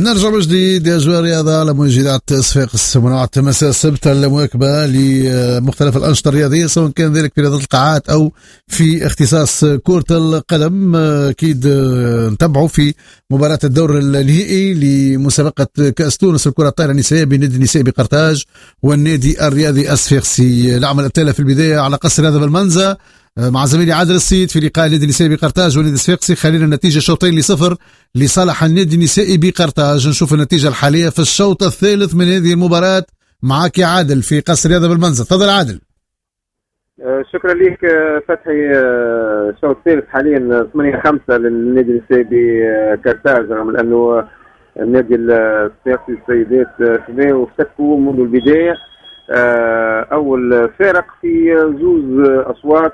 نرجع من جديد يا جوار رياضة على منجدات صفاقس منوعة مساء السبت المواكبة لمختلف الأنشطة الرياضية سواء كان ذلك في رياضة القاعات أو في اختصاص كرة القدم. أكيد نتابعوا في مباراة الدور النهائي لمسابقة كأس تونس الكرة الطائرة النسائية بين النادي النسائي بقرطاج والنادي الرياضي الصفاقسي. العمل التالي في البداية على قصر هذا بالمنزة مع زميلي عادل السيد في لقاء النادي النسائي بقرطاج والنادي الصفاقسي. خلينا النتيجة 2-0 لصالح النادي النسائي بقرطاج. نشوف النتيجة الحالية في الشوط الثالث من هذه المباراة. معك يا عادل في قصر هذا بالمنزل. تفضل عادل. شكرا لك فتحي. الشوط الثالث حاليا 8-5 للنادي النسائي بقرطاج، رغم انه النادي الصفاقسي السيدات شباب افتكوا منذ البداية. اول فارق في زوز اصوات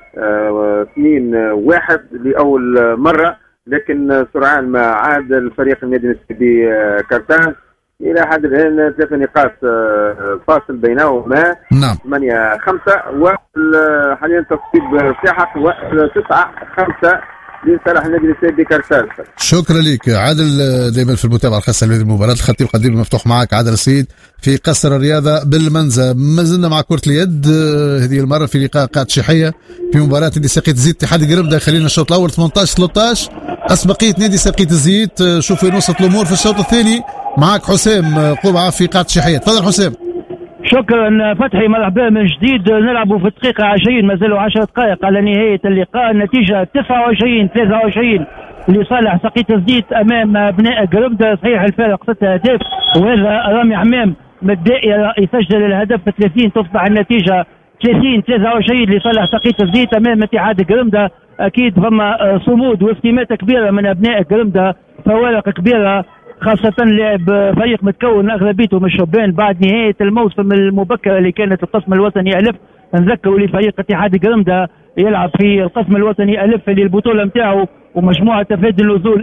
2-1 لأول مرة، لكن سرعان ما عاد الفريق النادي النسائي بقرطاج إلى حد الآن 3 نقاط فاصل بينهما. نعم 8-5 وحاليا تصويب ساحق 9-5 لصالح النادي النسائي بقرطاج. شكرا لك عادل، دائما في المتابعة الخاصة لهذه المباراة. الخط القديم المفتوح معك عادل السيد في قصر الرياضة بالمنزة. ما زلنا مع كرة اليد، هذه المرة في لقاء قاعة شحية في مباراة نادي ساقية الزيت اتحاد قرمدة. خلينا الشوط الأول 18-13 أسبقية نادي ساقية الزيت. شوف وين وصلت الأمور في الشوط الثاني. معك حسام قبعة في قاعة شحية. تفضل حسام. شكرا فتحي، مرحبا من جديد. نلعب في الدقيقة 20، ما زالوا 10 دقائق على نهاية اللقاء. النتيجة 29-23 لصالح ساقية الزيت أمام أبناء قرمدة. صحيح الفارق 6 أهداف، وهذا رامي حمام من الدائرة يسجل الهدف في 30. تصبح النتيجة 30-23 لصالح ساقية الزيت أمام اتحاد قرمدة. أكيد فما صمود واستماتة كبيرة من أبناء قرمدة، فوارق كبيرة، خاصة لعب فريق متكون أغلبيته من الشبان بعد نهاية الموسم المبكرة اللي كانت القسم الوطني ألف. نذكروا لفريق اتحاد قرمدة يلعب في القسم الوطني ألف للبطولة متاعه ومجموعة تفادي النزول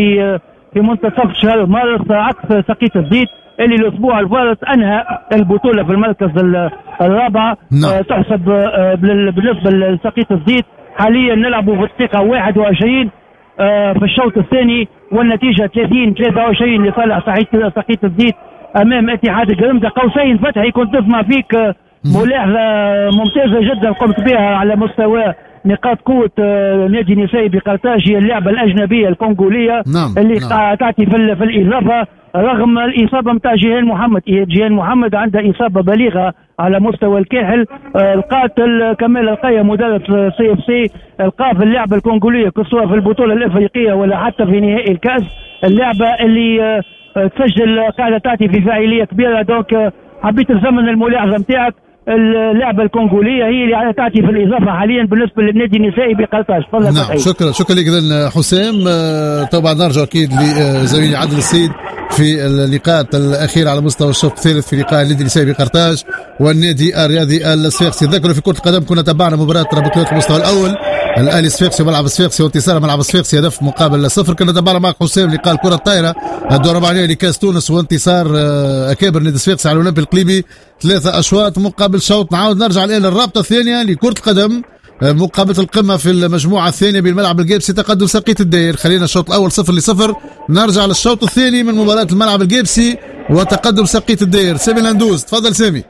في منتصف شهر مارس، عكس ساقية الزيت اللي الأسبوع الفارط أنهى البطولة في المركز الرابع. تحسب بالنسبة لساقية الزيت حاليا نلعب في الدقيقة 21 في الشوط الثاني، والنتيجة 30-23 لصالح ساقية الزيت أمام اتحاد قرمدة. قوسين فتحي كنت تسمع فيك ملاحظة ممتازة جدا قمت بها على مستوى نقاط قوة نادي النسائي بقرطاج، هي اللعبة الأجنبية الكونغولية اللي تعطي في الإضافة رغم الإصابة متاع جيهان محمد. جيهان محمد عندها إصابة بليغة على مستوى الكاحل. القاتل كمال القاية مدرب CFC القى في اللعبة الكونغولية كسوة في البطولة الإفريقية ولا حتى في نهائي الكأس، اللعبة اللي تسجل قاعدة تعطي في فاعلية كبيرة. دونك حبيت نزمن الملاحظة متاعك، اللعبة الكونغولية هي اللي تعطي في الإضافة حاليا بالنسبة للنادي النسائي بقرطاج. نعم شكرا لك إذن حسام. طبعا نرجع أكيد لزميلي عادل السيد في اللقاءات الأخيرة على مستوى الشوط الثالث في لقاء النادي النسائي بقرطاج والنادي الرياضي الصفاقسي. ذكروا في كرة القدم كنا تابعنا مباراة رباط المستوى الأول الأهلي الصفاقسي وملعب الصفاقسي وانتصار ملعب الصفاقسي هدف مقابل 0. كنا تابعنا معك حسام لقاء الكرة الطائرة الدور الرباعية لكاس تونس وانتصار أكابر نادي الصفاقسي على الأولمبي القليبي 3 أشواط مقابل شوط. نعاود نرجع الآن للرابطة الثانية لكرة القدم مقابلة القمة في المجموعة الثانية بالملعب الجيبسي تقدم ساقية الداير. خلينا الشوط الأول 0-0 نرجع للشوط الثاني من مباراة الملعب الجيبسي وتقدم ساقية الداير. سامي الهندوز تفضل سامي.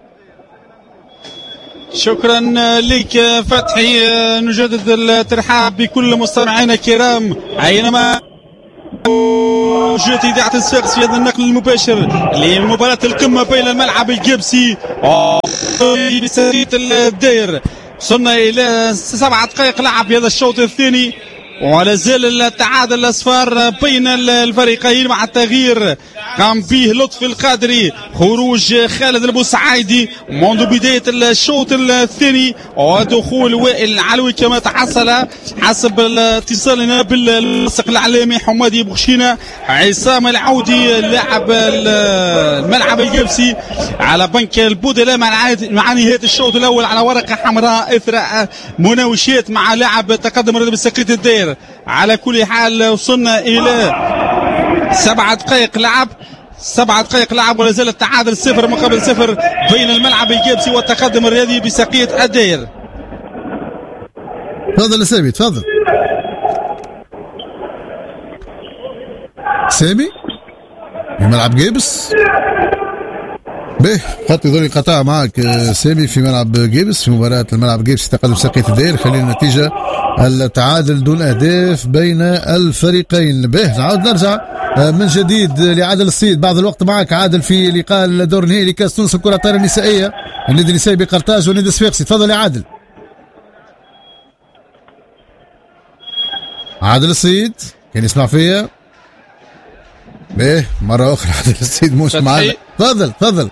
شكرا لك فتحي. نجدد الترحاب بكل مستمعينا الكرام اينما جهة إذاعة الصفاقس في هذا النقل المباشر لمباراة القمة بين الملعب الجيبسي وساقية الداير. وصلنا إلى 7 دقائق لعب في هذا الشوط الثاني ولا زال التعادل الأصفار بين الفريقين مع التغيير قام به لطفي القادري خروج خالد البوسعايدي منذ بداية الشوط الثاني ودخول وائل العلوي كما تحصل حسب اتصالنا بالمنسق الإعلامي حمادي بوخشينة. عصام العودي لاعب الملعب الجبسي على بنك البودلة مع نهاية الشوط الأول على ورقة حمراء إثر مناوشات مع لاعب تقدم رتب ساقية الداير. على كل حال وصلنا إلى 7 دقائق لعب 7 دقائق لعب ولا زال التعادل 0-0 بين الملعب الجيبسي والتقدم الرياضي بساقية الداير. تفضل سامي تفضل سامي. في ملعب جيبس. به خط يظل قطاع معك سامي في ملعب جيبس في مباراة الملعب جيبس تقدم ساقية الدير. خلينا النتيجة التعادل دون أهداف بين الفريقين. به نعود نرجع من جديد لعادل الصيد بعد الوقت معك عادل في لقاء الدور النهائي لكأس تونس الكرة الطائرة النسائية النادي النسائي بقرطاج والنادي الصفاقسي. تفضل يا عادل. عادل الصيد كان يسمع فيا؟ به مرة أخرى عادل الصيد مش معنا. تفضل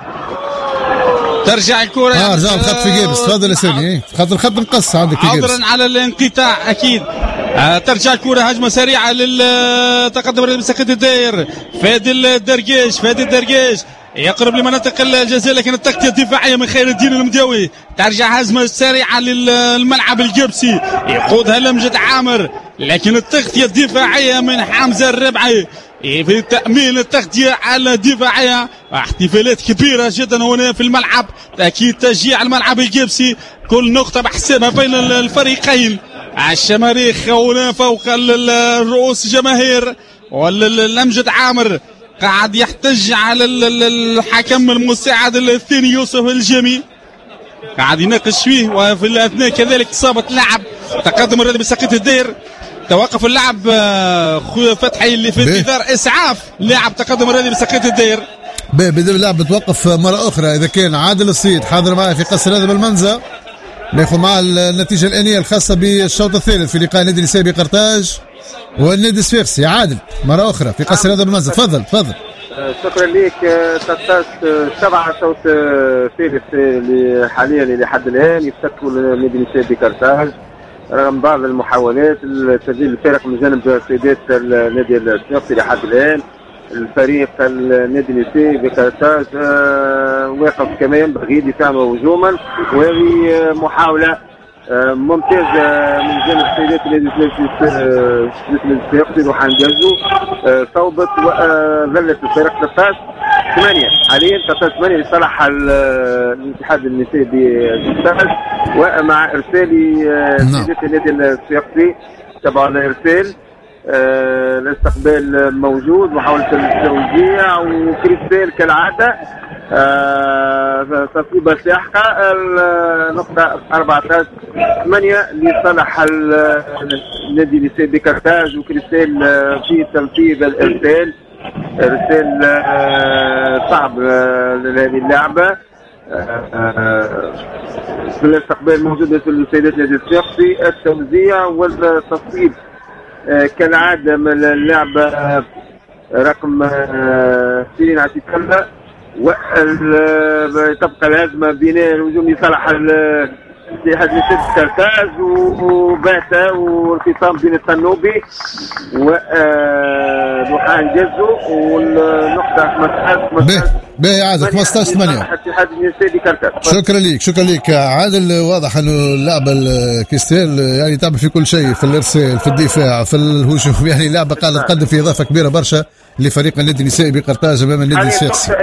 ترجع الكرة رجع الخط في جيبس. تفضل يا سامي. خط الخط مقص عندك في جيبس. عذرا على الانقطاع اكيد. ترجع الكرة هجمة سريعة للتقدم بساقية الداير. فادي الدرقيش يقرب لمناطق الجزاء لكن التغطية الدفاعية من خير الدين المداوي. ترجع هجمة سريعة للملعب الجبسي يقودها لمجد عامر لكن التغطية الدفاعية من حمزة الربعي في تأمين التغطية على الدفاعية. احتفالات كبيرة جدا هنا في الملعب. أكيد تشجيع الملعب الجبسي كل نقطة بحسابها بين الفريقين. الشماريخ هنا فوق الرؤوس جماهير والأمجد عامر قاعد يحتج على الحكم المساعد الثاني يوسف الجمي قاعد يناقش فيه. وفي الأثناء كذلك إصابة لاعب تقدم الرياضي بساقية الدير. توقف اللعب خويا فتحي اللي في انتظار اسعاف لاعب تقدم الرياضي بساقية الدير. بدأ اللعب بتوقف مرة أخرى إذا كان عادل الصيد حاضر معي في قصر هذا بالمنزه ناخذ مع النتيجة الآنية الخاصة بالشوط الثالث في لقاء النادي النسائي بقرطاج والنادي الصفاقسي. عادل مرة أخرى في قصر هذا بالمنزه. تفضل. شكرا لك. 7 صوت ثالث حاليا لحد الآن يفتكوا النادي النسائي بقرطاج رغم بعض المحاولات لتسجيل الفارق من جانب سيدات النادي الصفاقسي لحد الآن. الفريق النادي النسائي بقرطاج واقف كما ينبغي دفاعا وهجوما وهذه محاولة ممتازة من جانب سيدات النادي الصفاقسي روح انجزوا صوبت وظلت الفريق 13-8 حاليا 13-8 لصالح الاتحاد النسائي بقرطاج ومع ارسال سيدات النادي الصفاقسي تبع الارسال. الاستقبال موجود محاولة التوزيع وكريستال كالعادة تصويبة لاحقة. النقطة 14-8 لصالح النادي النسائي بقرطاج وكريستال في تنفيذ الارسال. ارسال صعب لهذه اللعبة. في الاستقبال موجود في السيدات النادي الصفاقسي. التوزيع والتصويب كالعادة من اللعبة رقم 20 عتيق الله وتبقى الهجمة بناء الهجوم لصالح الاتحاد النسائي بقرطاج وباتا والخصام بين الطنوبي ولوحان جزو والنقطة 15 باهي عادل 15-8 الاتحاد النسائي بقرطاج. شكرا لك عادل. واضح انه اللعبة الكريستال يعني تعمل في كل شيء في الارسال في الدفاع في الهجوم يعني لعبة قاعدة تقدم في اضافة كبيرة برشا لفريق النادي النسائي بقرطاج امام النادي الصفاقسي.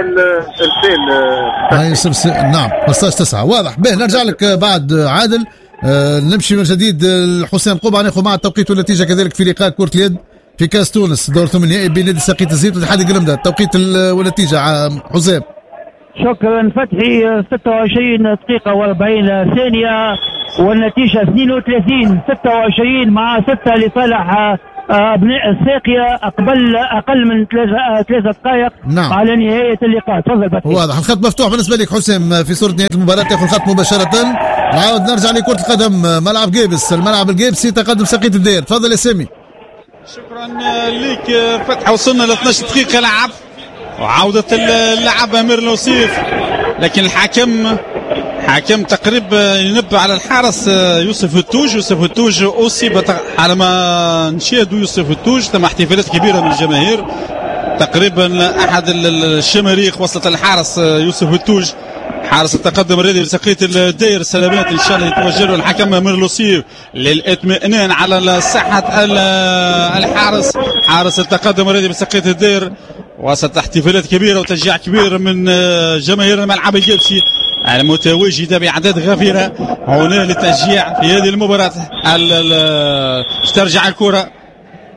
نعم 15-9 واضح. به نرجع لك بعد عادل. نمشي من جديد لحسام قبعة ناخذ مع التوقيت والنتيجة كذلك في لقاء كرة اليد في كاس تونس دور ثمن النهائي بين نادي ساقية الزيت واتحاد قلمدة. التوقيت والنتيجة حسام. شكرا فتحي. 26 دقيقة و40 ثانية والنتيجة 32-26 مع 6 لصالح أبناء الساقية أقل من 3 دقائق. نعم. على نهاية اللقاء. تفضل فتحي. واضح الخط مفتوح بالنسبة لك حسام في صورة نهاية المباراة تاخذ الخط مباشرة. نعاود نرجع لكرة القدم ملعب جيبس الملعب الجيبسي تقدم ساقية الدير. تفضل يا سامي. شكرا لك فتحي. وصلنا ل 12 دقيقة لعب وعودة اللعب أمير لوصيف لكن الحكم تقريبا ينبه على الحارس يوسف التوج أصيب على ما نشاهدوا. يوسف التوج تم احتفالات كبيرة من الجماهير تقريبا أحد الشماريخ وصلت الحارس يوسف التوج حارس التقدم الرياضي بساقية الداير. سلامات ان شاء الله يتوجه له الحكم امير لوصيف للاطمئنان على صحة الحارس حارس التقدم الرياضي بساقية الداير. وسط احتفالات كبيرة وتشجيع كبير من جماهير الملعب الجبسي المتواجدة بأعداد غفيرة هنا للتشجيع في هذه المباراة. ترجع الكرة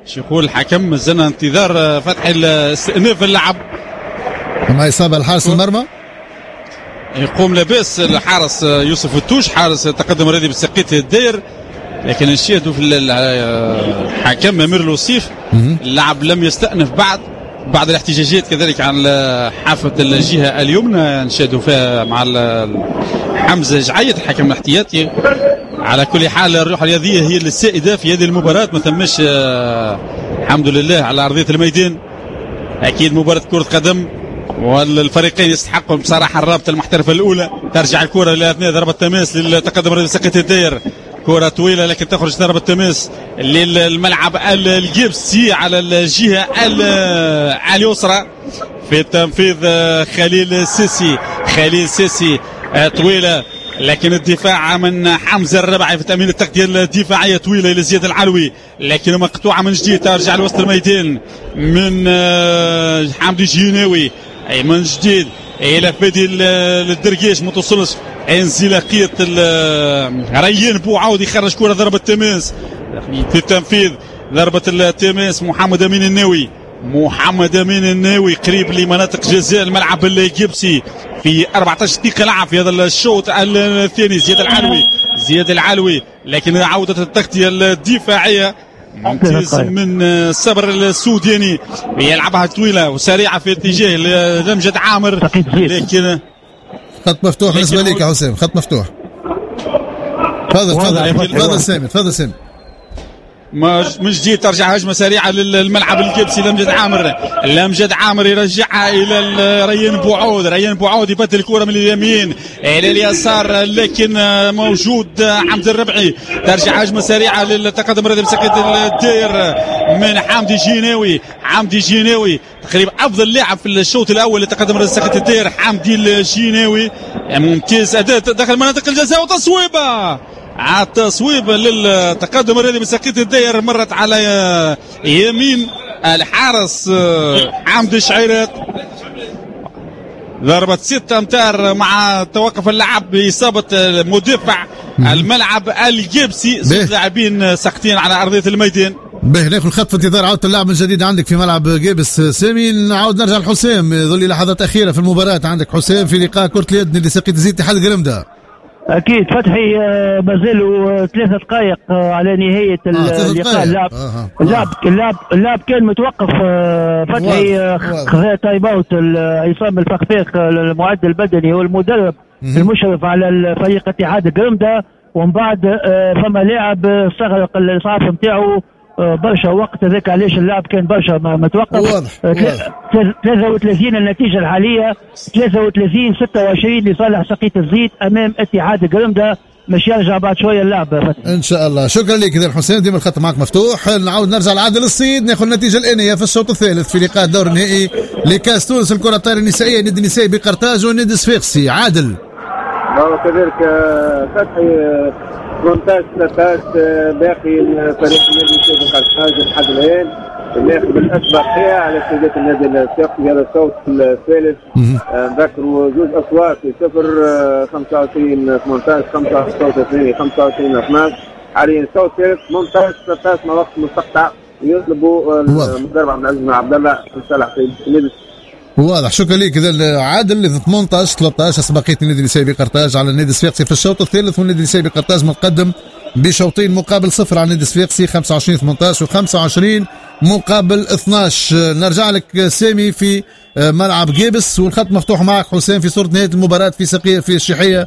يقول الحكم مازلنا انتظار فتح الاستئناف اللعب. ما إصابة الحارس المرمى يقوم لاباس الحارس يوسف التوش حارس تقدم الرياضي بسقية الداير، لكن نشاهدوا في الحكم أمير الوصيف اللاعب لم يستأنف بعد الاحتجاجات كذلك على حافة الجهة اليمنى نشاهدوا فيها مع حمزة جعيد الحكم الاحتياطي. على كل حال الروح الرياضية هي السائدة في هذه المباراة، ما ثمش الحمد لله على أرضية الميدان. أكيد مباراة كرة قدم والفريقين يستحقوا بصراحة الرابطة المحترفة الأولى. ترجع الكرة لأثناء ضربة تماس للتقدم سقية الداير، كرة طويلة لكن تخرج ضربة تماس للملعب الجيبسي على الجهة اليسرى في تنفيذ خليل سيسي طويلة، لكن الدفاع من حمزة الربعي في تأمين التغطية الدفاعية طويلة إلى زياد العلوي، لكن مقطوعة من جديد ترجع لوسط الميدان من حمدي جيناوي أي من جديد إلى فادي الدرقيش ما توصلش انزلاقية ريان بوعود يخرج كرة ضربة تماس في تنفيذ ضربة التماس محمد أمين الناوي قريب لمناطق جزاء الملعب الجيبسي في 14 دقيقة لعب في هذا الشوط الثاني. زياد العلوي لكن عودة التغطية الدفاعية ممتاز من صبر السوداني، يلعبها طويلة وسريعة في اتجاه لمجد عامر، لكن خط مفتوح بالنسبة ليك يا حسام، خط مفتوح. تفضل سامي. من جديد ترجع هجمة سريعة للملعب الجبسي لمجد عامر يرجعها إلى ريان بوعود يبدل الكرة من اليمين إلى اليسار، لكن موجود حمد الربعي. ترجع هجمة سريعة للتقدم الرياضي بسقية الداير من حمدي جيناوي تقريبا أفضل لاعب في الشوط الأول لتقدم الرياضي بسقية الداير حمدي الجيناوي. ممتاز أداء داخل مناطق الجزاء التصويبة للتقدم الرياضي بسقية الداير مرت على يمين الحارس حمد الشعيرات. ضربة 6 أمتار مع توقف اللعب بإصابة مدافع الملعب الجيبسي. 6 لاعبين ساقطين على أرضية الميدان. ناخذ خط في انتظار عودة اللعب من جديد عندك في ملعب جيبس. سامي نعود نرجع لحسام، يظل لي لحظات أخيرة في المباراة عندك حسام في لقاء كرة اليد اللي سقيت زيد اتحاد قرمدة. اكيد فتحي مازالوا 3 دقائق على نهايه اللقاء. اللعب كان متوقف. فتحي خذا تايم اوت عصام الفخفاخ المعد البدني والمدرب المشرف على الفريق اتحاد قرمدة، ومن بعد فما لاعب استغرق الاسعاف نتاعو برشا وقت، هذاك علاش اللاعب كان برشا متوقف. 33 النتيجه الحاليه 33-26 لصالح سقية الزيت امام اتحاد قرمدة. مش يرجع بعد شويه اللعب ان شاء الله. شكرا لك اذا حسين، ديما الخط معك مفتوح. نعود نرجع لعادل الصيد ناخذ النتيجه الانيه في الشوط الثالث في لقاء الدور النهائي لكاس تونس الكره الطائره النسائيه، النادي النسائي بقرطاج والنادي الصفاقسي. عادل كذلك فتحي 18-13 باقي فريق النادي النسائي بقرطاج لحد الان ناخذ بالاسبقيه على سيدات النادي الصفاقسي في هذا الشوط الثالث. ذكروا 2 اصوات في 25-18 25-12 حاليا الشوط الثالث 18-13 مع وقت مستقطع يطلبوا المدرب عبد الله صالح في النادي. واضح. شكرا لك اذا عادل. 18-13 اسبقيه النادي النسائي بقرطاج على النادي الصفاقسي في الشوط الثالث، والنادي النسائي بقرطاج متقدم بشوطين مقابل 0 على النادي الصفاقسي 25-18 و25 مقابل 12. نرجع لك سامي في ملعب جيبس والخط مفتوح معك حسام في صورة نهاية المباراة في الشيحية